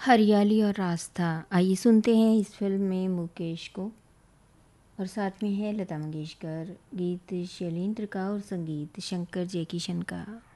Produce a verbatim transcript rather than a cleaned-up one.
हरियाली और रास्ता। आइए सुनते हैं इस फिल्म में मुकेश को, और साथ में है लता मंगेशकर। गीत शैलेंद्र का और संगीत शंकर जयकिशन का।